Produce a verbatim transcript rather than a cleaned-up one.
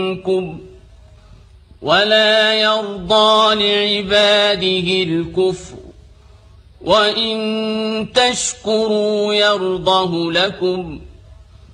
منكم ولا يرضى لعباده الكفر وإن تشكروا يرضه لكم